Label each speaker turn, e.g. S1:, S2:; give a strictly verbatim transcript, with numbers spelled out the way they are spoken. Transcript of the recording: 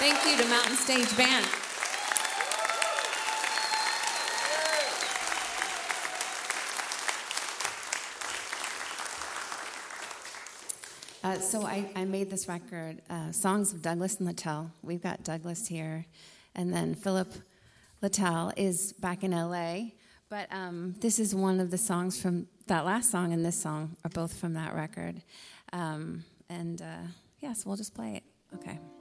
S1: Thank you to Mountain Stage Band. Uh, so I, I made this record, uh, Songs of Douglas and Littell. We've got Douglas here, and then Philip Littell is back in L A, but um, this is one of the songs from, that last song and this song are both from that record. Um, and uh, yeah, so we'll just play it. Okay.